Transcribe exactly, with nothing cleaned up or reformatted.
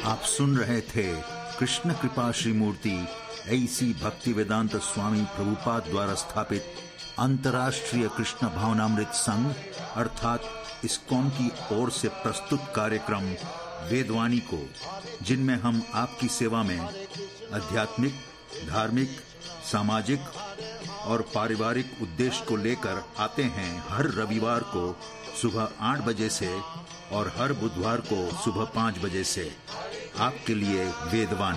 आप सुन रहे थे कृष्ण कृपा श्री मूर्ति ऐसी भक्ति वेदांत स्वामी प्रभुपाद द्वारा स्थापित अंतर्राष्ट्रीय कृष्ण भावनामृत संघ अर्थात इस्कॉन की ओर से प्रस्तुत कार्यक्रम वेदवाणी को, जिनमें हम आपकी सेवा में आध्यात्मिक, धार्मिक, सामाजिक और पारिवारिक उद्देश्य को लेकर आते हैं हर रविवार को सुबह आठ बजे से और हर बुधवार को सुबह पाँच बजे से आपके लिए वेदवाणी।